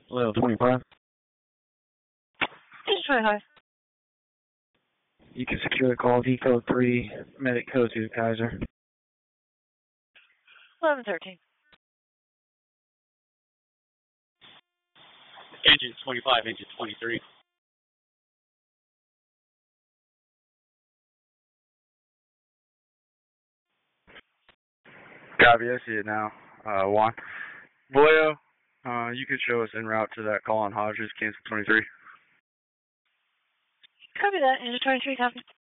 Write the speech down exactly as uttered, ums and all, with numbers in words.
Level twenty-five. Just twenty-five. You can secure the call V code three, medic code two, Kaiser. eleven thirteen. Engine twenty-five, engine twenty-three. Copy, I see it now. Uh, Juan. Vallejo, uh, you could show us en route to that call on Hodges, cancel twenty-three. Copy that. Engine twenty-three, copy.